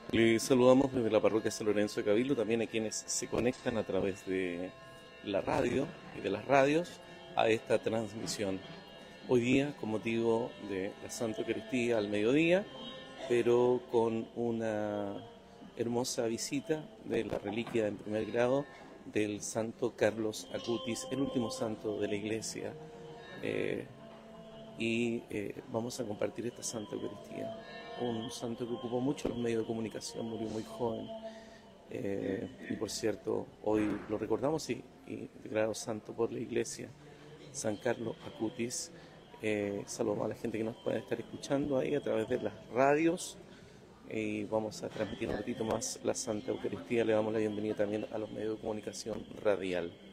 Les saludamos desde la parroquia San Lorenzo de Cabildo, también a quienes se conectan a través de la radio y de las radios a esta transmisión. Hoy día, con motivo de la Santa Eucaristía al mediodía, pero con una hermosa visita de la reliquia en primer grado del Santo Carlos Acutis, el último santo de la Iglesia. Eh, Vamos a compartir esta Santa Eucaristía. Un santo que ocupó mucho los medios de comunicación, murió muy joven. Y por cierto, hoy lo recordamos y declarado santo por la Iglesia, San Carlos Acutis. Saludamos a la gente que nos puede estar escuchando ahí a través de las radios y vamos a transmitir un ratito más la Santa Eucaristía. Le damos la bienvenida también a los medios de comunicación radial.